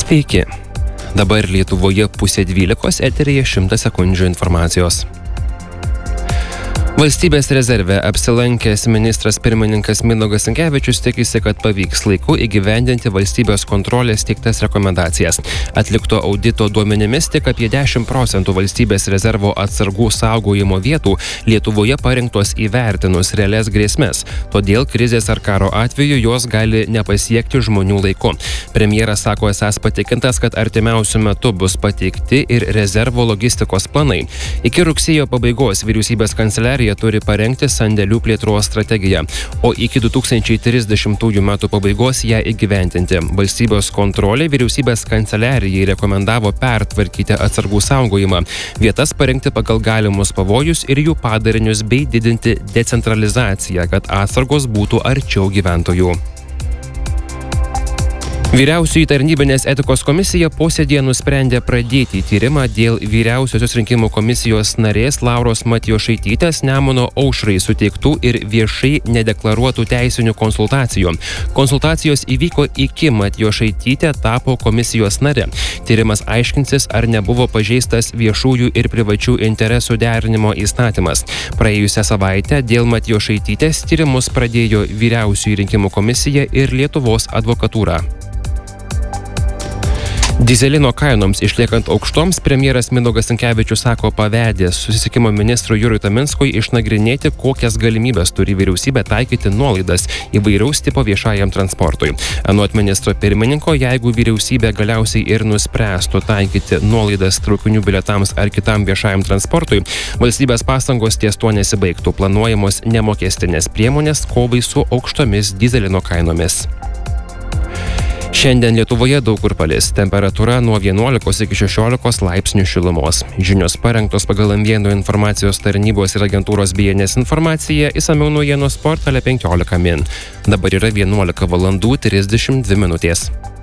Sveiki. Dabar Lietuvoje 11:30 eteryje 100 sekundžių informacijos. Valstybės rezerve apsilankęs ministras pirmininkas Mindaugas Sinkevičius tikisi, kad pavyks laiku įgyvendinti valstybės kontrolės teiktas rekomendacijas. Atlikto audito duomenimis tik apie 10% valstybės rezervo atsargų saugojimo vietų Lietuvoje parinktos įvertinus realias grėsmes, todėl krizės ar karo atveju jos gali nepasiekti žmonių laiku. Premjeras sako esąs patikintas, kad artimiausiu metu bus pateikti ir rezervo logistikos planai. Iki rugsėjo pabaigos vyriausybės kanceliarija turi parengti sandėlių plėtros strategiją, o iki 2030 metų pabaigos ją įgyventinti. Valstybės kontrolė vyriausybės kanceliarijai rekomendavo pertvarkyti atsargų saugojimą, vietas parengti pagal galimus pavojus ir jų padarinius bei didinti decentralizaciją, kad atsargos būtų arčiau gyventojų. Vyriausioji tarnybinės etikos komisija posėdyje nusprendė pradėti tyrimą dėl vyriausiosios rinkimų komisijos narės Lauros Matjošaitytės Nemuno aušrai suteiktų ir viešai nedeklaruotų teisinių konsultacijų. Konsultacijos įvyko iki Matjošaitytė tapo komisijos nare. Tyrimas aiškinsis, ar nebuvo pažeistas viešųjų ir privačių interesų derinimo įstatymas. Praėjusią savaitę dėl Matjošaitytės tyrimus pradėjo Vyriausioji rinkimų komisija ir Lietuvos advokatūra. Dyzelino kainoms išliekant aukštoms, premjeras Mindaugas Sinkevičius sako pavedęs susisiekimo ministrui Jurui Taminskui išnagrinėti, kokias galimybės turi vyriausybė taikyti nuolaidas įvairaus tipo viešajam transportui. Anot ministro pirmininko, jeigu vyriausybė galiausiai ir nuspręstų taikyti nuolaidas traukinių bilietams ar kitam viešajam transportui, valstybės pastangos ties tuo nesibaigtų. Planuojamos nemokestinės priemonės kovai su aukštomis dyzelino kainomis. Šiandien Lietuvoje daug kur palis, temperatūra nuo 11 iki 16 laipsnių šilumos. Žinios parengtos pagal M1 informacijos tarnybos ir agentūros BNS informaciją, išsamiau naujienų portale 15 min. Dabar yra 11:32 min.